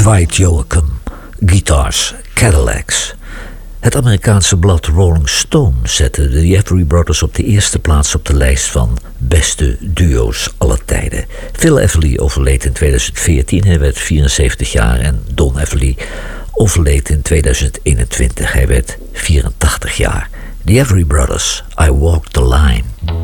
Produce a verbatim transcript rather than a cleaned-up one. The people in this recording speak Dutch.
Dwight Yoakam, Guitars, Cadillacs. Het Amerikaanse blad Rolling Stone zette de Everly Brothers op de eerste plaats op de lijst van beste duo's aller tijden. Phil Everly overleed in tweeduizend veertien, hij werd vierenzeventig jaar, en Don Everly overleed in tweeduizend eenentwintig, hij werd vierentachtig jaar. The Everly Brothers, I Walk the Line.